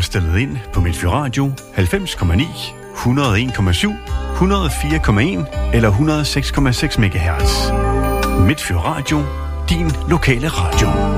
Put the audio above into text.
stillet ind på Midtfyn Radio 90,9, 101,7, 104,1 eller 106,6 MHz. Midtfyn Radio, din lokale radio.